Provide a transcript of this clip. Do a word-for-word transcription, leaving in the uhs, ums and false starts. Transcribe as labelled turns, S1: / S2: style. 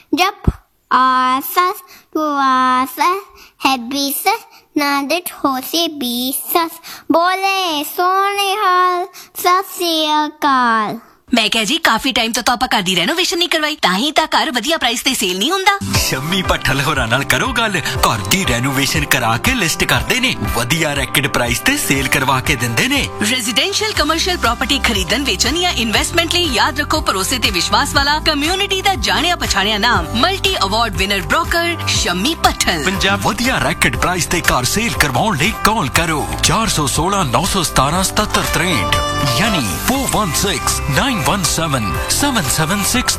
S1: जब आसस तू आसस है बीसस नादित होसी बीसस बोले सोने हाल सत श्री अकाल।
S2: मैं कह जी काफी टाइम तो ਆਪਾਂ ਘਰ ਦੀ ਰੈਨੋਵੇਸ਼ਨ ਨਹੀਂ ਕਰਵਾਈ ਤਾਂ ਹੀ ਤਾਂ ਘਰ ਵਧੀਆ ਪ੍ਰਾਈਸ ਤੇ ਸੇਲ ਨਹੀਂ ਹੁੰਦਾ।
S3: ਸ਼ੰਮੀ ਭੱਠਲ ਹੋਰਾਂ ਨਾਲ ਕਰੋ ਗੱਲ, ਘਰ ਦੀ ਰੈਨੋਵੇਸ਼ਨ ਕਰਾ ਕੇ ਲਿਸਟ ਕਰਦੇ ਨੇ, ਵਧੀਆ ਰੈਕਡ ਪ੍ਰਾਈਸ ਤੇ ਸੇਲ ਕਰਵਾ ਕੇ ਦਿੰਦੇ ਨੇ।
S2: ਰੈਜ਼ੀਡੈਂਸ਼ੀਅਲ ਕਮਰਸ਼ੀਅਲ ਪ੍ਰਾਪਰਟੀ ਖਰੀਦਣ ਵੇਚਣ ਜਾਂ ਇਨਵੈਸਟਮੈਂਟ ਲਈ ਯਾਦ ਰੱਖੋ ਭਰੋਸੇ ਤੇ ਵਿਸ਼ਵਾਸ ਵਾਲਾ ਕਮਿਊਨਿਟੀ ਦਾ ਜਾਣਿਆ ਪਛਾਣਿਆ ਨਾਮ multi award winner broker Shammi Bhattal.
S3: Punjab ਵਧੀਆ ਰੈਕਡ ਪ੍ਰਾਈਸ ਤੇ ਘਰ ਸੇਲ ਕਰਵਾਉਣ ਲਈ ਕਾਲ ਕਰੋ ਚਾਰ ਸੌ ਸੋਲਾਂ ਨੌ ਸੌ ਸਤਾਰਾਂ ਸਤੱਤਰ ਤਰੇਂਹਠ ਯਾਨੀ four one six nine one seven seven seven six